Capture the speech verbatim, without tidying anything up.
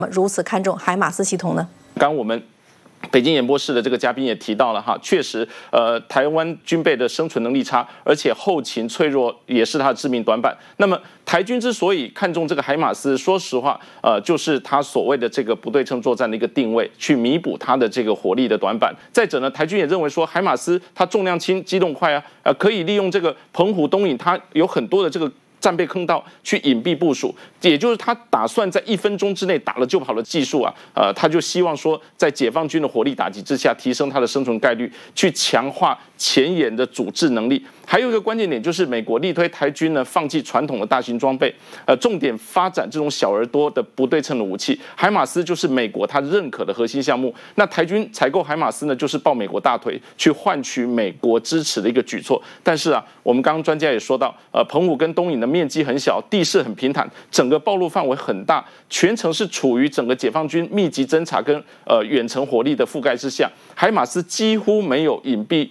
如此看重海马斯系统呢？ 刚我们北京演播室的这个嘉宾也提到了哈，确实，呃，台湾军备的生存能力差，而且后勤脆弱也是它的致命短板。那么台军之所以看重这个海马斯，说实话，呃，就是它所谓的这个不对称作战的一个定位，去弥补它的这个火力的短板。再者呢，台军也认为说，海马斯它重量轻、机动快啊，呃，可以利用这个澎湖、东引，它有很多的这个战备坑道去隐蔽部署，也就是他打算在一分钟之内打了就跑的技术啊，呃，他就希望说，在解放军的火力打击之下，提升他的生存概率，去强化前沿的阻滞能力。还有一个关键点就是，美国力推台军呢放弃传统的大型装备，呃，重点发展这种小而多的不对称的武器。海马斯就是美国他认可的核心项目。那台军采购海马斯呢，就是抱美国大腿，去换取美国支持的一个举措。但是啊，我们刚刚专家也说到，呃，澎湖跟东引的面积很小，地势很平坦，整个暴露范围很大，全程是处于整个解放军密集侦察跟呃远程火力的覆盖之下。海马斯几乎没有隐蔽